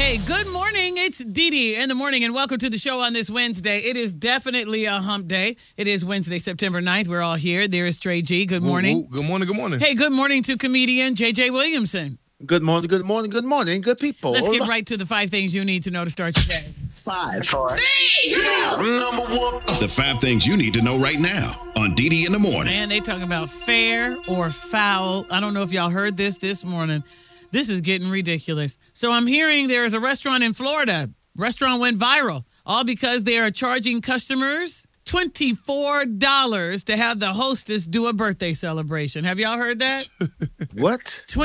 Hey, good morning. It's Dee Dee in the morning, and welcome to the show on this Wednesday. It is definitely a hump day. It is Wednesday, September 9th. We're all here. There is Trey G. Good morning. Good morning, good morning. Hey, good morning to comedian J.J. Williamson. Good morning, good morning, good morning, good people. Let's get right to the 5 things you need to know to start your day. 5, 4, 3, 2. Number 1. The 5 things you need to know right now on Dee Dee in the morning. Man, they talking about fair or foul. I don't know if y'all heard this morning. This is getting ridiculous. So I'm hearing there is a restaurant in Florida. Restaurant went viral, all because they are charging customers $24 to have the hostess do a birthday celebration. Have y'all heard that? What?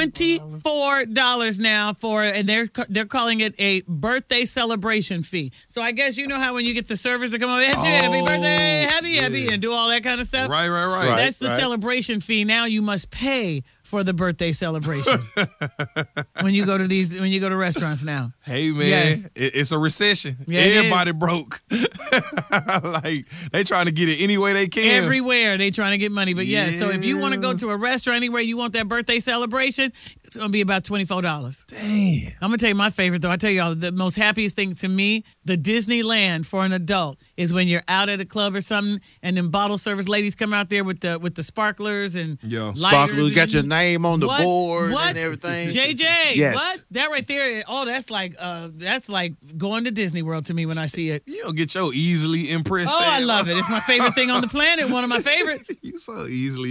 $24 now and they're calling it a birthday celebration fee. So I guess you know how when you get the servers to come over, happy birthday, happy, and do all that kind of stuff. Right. That's the celebration fee. Now you must pay for the birthday celebration when you go to restaurants now. Hey man, Yes. It's a recession. Yeah, it Everybody broke. Like they trying to get it any way they can. Everywhere they trying to get money. But so if you want to go to a restaurant anywhere you want that birthday celebration, it's going to be about $24. Damn. I'm going to tell you my favorite, though. I tell y'all, the most happiest thing to me, the Disneyland for an adult, is when you're out at a club or something, and then bottle service ladies come out there with the sparklers and lighters. Sparklers, got your name on the What? board What? and everything. JJ, Yes. what? That right there, that's like going to Disney World to me when I see it. You don't get your easily impressed. Oh, I love it. It's my favorite thing on the planet. One of my favorites. You so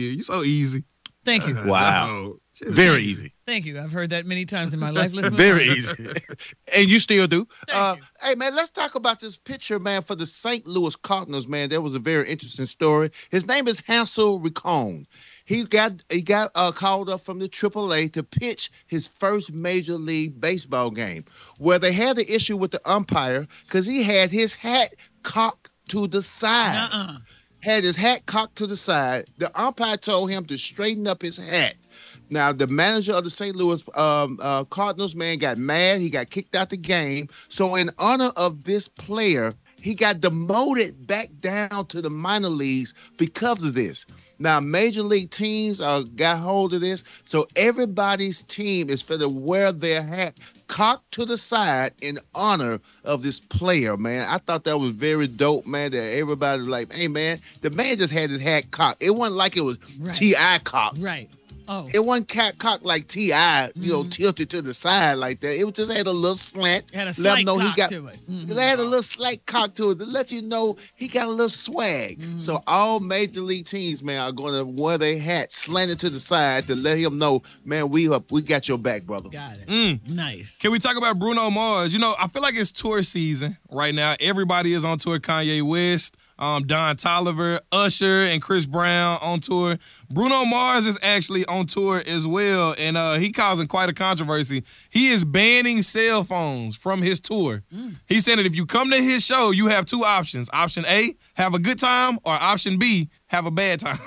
easy. Thank you. Wow. Very easy. Thank you. I've heard that many times in my life. Let's move Very on. easy. And you still do. Thank you. Hey, man, let's talk about this pitcher, man, for the St. Louis Cardinals, man. That was a very interesting story. His name is Hansel Racone. He got called up from the AAA to pitch his first Major League Baseball game, where they had the issue with the umpire because he had his hat cocked to the side. Had his hat cocked to the side. The umpire told him to straighten up his hat. Now, the manager of the St. Louis Cardinals, man, got mad. He got kicked out the game. So in honor of this player, he got demoted back down to the minor leagues because of this. Now, major league teams got hold of this. So everybody's team is for to wear their hat cocked to the side in honor of this player, man. I thought that was very dope, man, that everybody was like, hey, man, the man just had his hat cocked. It wasn't like it was T.I. cocked. Right. Oh. It wasn't cocked like T.I., tilted to the side like that. It just had a little slant. It had a slight cock to it. It had a little slight cock to it to let you know he got a little swag. So all major league teams, man, are going to wear their hats slanted to the side to let him know, man, we got your back, brother. Got it. Nice. Can we talk about Bruno Mars? You know, I feel like it's tour season right now. Everybody is on tour. Kanye West, Don Toliver, Usher, and Chris Brown on tour. Bruno Mars is actually on tour as well, and he causing quite a controversy. He is banning cell phones from his tour. He said that if you come to his show, you have 2 options. Option A, have a good time, or option B, have a bad time.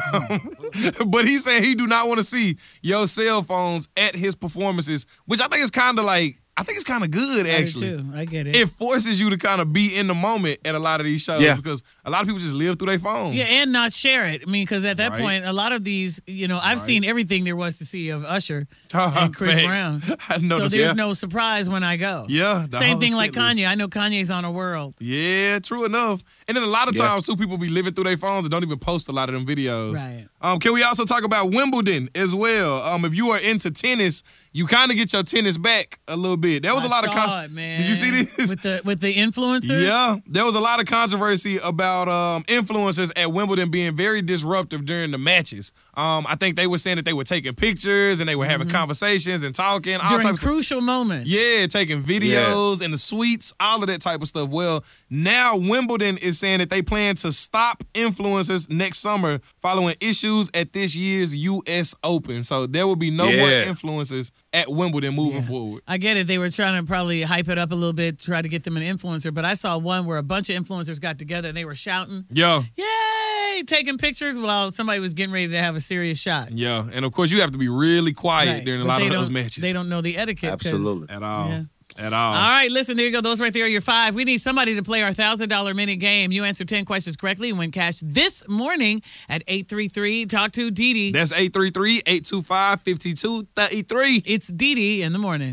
But he said he do not want to see your cell phones at his performances, which I think is kind of like, it's kind of good, actually. I do too. I get it. It forces you to kind of be in the moment at a lot of these shows because a lot of people just live through their phones. Yeah, and not share it. I mean, because at that point, a lot of these, I've seen everything there was to see of Usher and Chris Brown. So there's no surprise when I go. Yeah. Same thing like Kanye. I know Kanye's on a world. Yeah, true enough. And then a lot of times, too, people be living through their phones and don't even post a lot of them videos. Right. Can we also talk about Wimbledon as well? If you are into tennis, you kind of get your tennis back a little bit. There was a lot of man. Did you see this? With the influencers? Yeah. There was a lot of controversy about influencers at Wimbledon being very disruptive during the matches. I think they were saying that they were taking pictures and they were having conversations and talking. During crucial moments. Yeah, taking videos in the suites, all of that type of stuff. Well, now Wimbledon is saying that they plan to stop influencers next summer following issues at this year's U.S. Open. So there will be no more influencers at Wimbledon moving forward. I get it. They were trying to probably hype it up a little bit, try to get them an influencer. But I saw one where a bunch of influencers got together and they were shouting. Yeah. Yay! Taking pictures while somebody was getting ready to have a serious shot. Yeah. And, of course, you have to be really quiet during a lot of those matches. They don't know the etiquette. Absolutely. At all. Yeah. At all. All right, listen, there you go. Those right there are your 5. We need somebody to play our $1,000 minute game. You answer 10 questions correctly and win cash this morning at 833. Talk to Dee Dee. That's 833-825-5233. It's Dee Dee in the morning.